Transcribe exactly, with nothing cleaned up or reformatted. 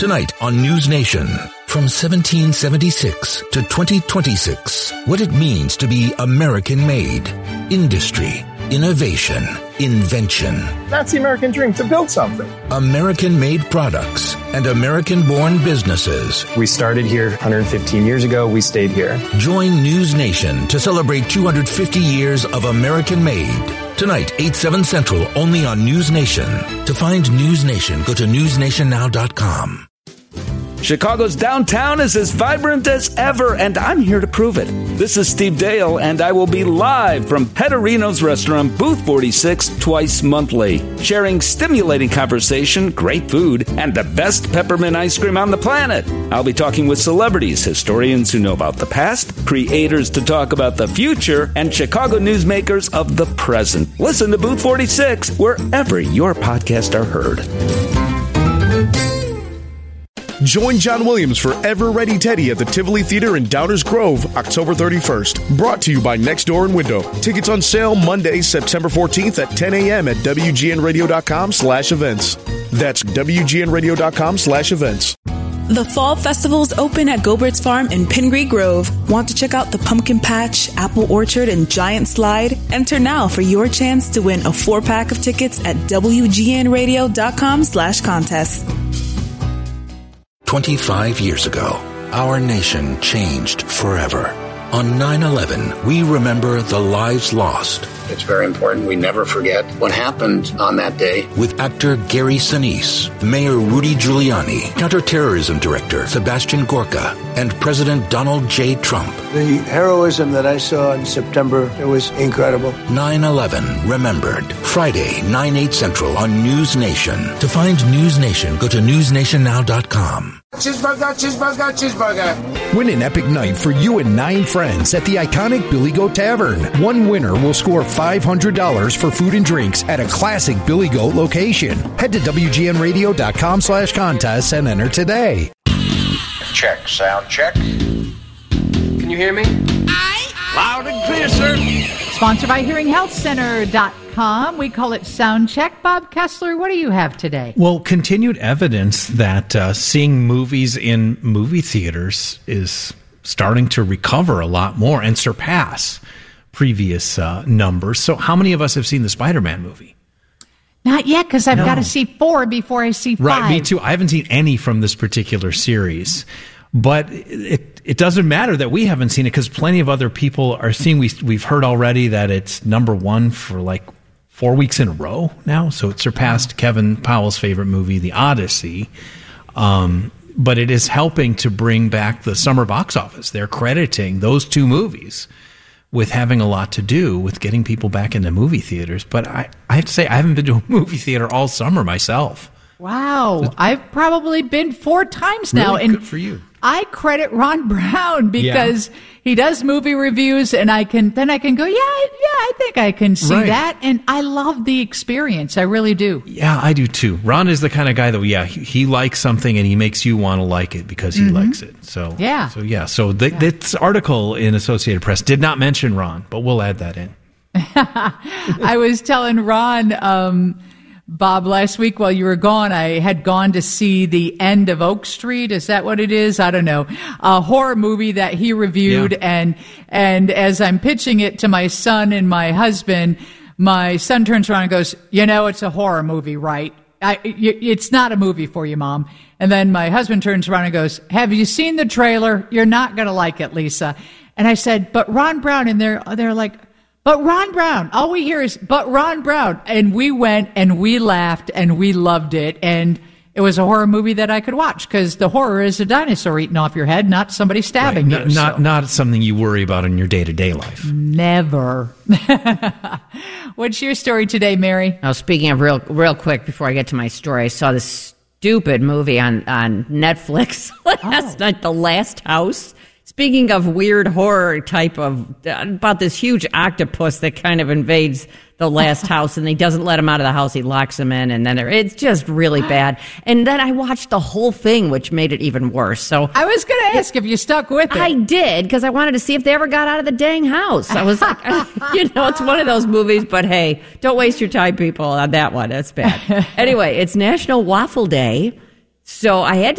Tonight on News Nation, from seventeen seventy-six to twenty twenty-six, what it means to be American-made. Industry, innovation, invention. That's the American dream, to build something. American-made products and American-born businesses. We started here one hundred fifteen years ago. We stayed here. Join News Nation to celebrate two hundred fifty years of American-made. Tonight, eight, seven Central, only on News Nation. To find News Nation, go to news nation now dot com. Chicago's downtown is as vibrant as ever, and I'm here to prove it. This is Steve Dale, and I will be live from Pedorino's Restaurant, Booth forty-six, twice monthly, sharing stimulating conversation, great food, and the best peppermint ice cream on the planet. I'll be talking with celebrities, historians who know about the past, creators to talk about the future, and Chicago newsmakers of the present. Listen to Booth forty-six wherever your podcasts are heard. Join John Williams for Ever Ready Teddy at the Tivoli Theater in Downers Grove, October thirty-first. Brought to you by Next Door and Window. Tickets on sale Monday, September fourteenth at ten a.m. at W G N radio dot com slash events. That's W G N radio dot com slash events. The Fall Festival's open at Gobert's Farm in Pingree Grove. Want to check out the Pumpkin Patch, Apple Orchard, and Giant Slide? Enter now for your chance to win a four-pack of tickets at W G N radio dot com slash contest. twenty-five years ago, our nation changed forever. On nine eleven, we remember the lives lost. It's very important we never forget what happened on that day. With actor Gary Sinise, Mayor Rudy Giuliani, counterterrorism director Sebastian Gorka, and President Donald J. Trump. The heroism that I saw in September, it was incredible. nine eleven Remembered. Friday, nine, eight Central on News Nation. To find News Nation, go to news nation now dot com. Cheeseburger, cheeseburger, cheeseburger. Win an epic night for you and nine friends at the iconic Billy Goat Tavern. One winner will score five hundred dollars for food and drinks at a classic Billy Goat location. Head to W G N radio dot com slash contests and enter today. Check, sound check. Can you hear me? Aye. Loud and clear, sir. Sponsored by hearing health center dot com. We call it Sound Check. Bob Kessler, what do you have today? Well, continued evidence that uh, seeing movies in movie theaters is starting to recover a lot more and surpass previous uh, numbers. So how many of us have seen the Spider-Man movie? Not yet, because I've No. got to see four before I see five. Right, me too. I haven't seen any from this particular series. But it it doesn't matter that we haven't seen it because plenty of other people are seeing. We, we've heard already that it's number one for like four weeks in a row now. So it surpassed Kevin Powell's favorite movie, The Odyssey. Um, but it is helping to bring back the summer box office. They're crediting those two movies with having a lot to do with getting people back into movie theaters. But I, I have to say, I haven't been to a movie theater all summer myself. Wow. I've probably been four times now. Really? And good for you. I credit Ron Brown because yeah. he does movie reviews, and I can then I can go, yeah, yeah, I think I can see right. that. And I love the experience. I really do. Yeah, I do too. Ron is the kind of guy that, yeah, he, he likes something and he makes you want to like it because he mm-hmm. likes it. So, yeah. So, yeah. So, the, yeah. this article in Associated Press did not mention Ron, but we'll add that in. I was telling Ron, um, Bob, last week while you were gone, I had gone to see The End of Oak Street. Is that what it is? I don't know. A horror movie that he reviewed. Yeah. And, and as I'm pitching it to my son and my husband, my son turns around and goes, you know, it's a horror movie, right? I, it's not a movie for you, Mom. And then my husband turns around and goes, have you seen the trailer? You're not going to like it, Lisa. And I said, but Ron Brown, and they're, they're like, but Ron Brown, all we hear is, but Ron Brown. And we went and we laughed and we loved it. And it was a horror movie that I could watch because the horror is a dinosaur eating off your head, not somebody stabbing right. you. Not, so. not something you worry about in your day-to-day life. Never. What's your story today, Mary? Now, speaking of real, real quick before I get to my story, I saw this stupid movie on, on Netflix last oh. night, The Last House. Speaking of weird horror type of, about this huge octopus that kind of invades the last house and he doesn't let him out of the house. He locks him in and then it's just really bad. And then I watched the whole thing, which made it even worse. So I was going to ask if you stuck with it. I did, because I wanted to see if they ever got out of the dang house. I was like, you know, it's one of those movies, but hey, don't waste your time, people, on that one. That's bad. Anyway, it's National Waffle Day. So I had to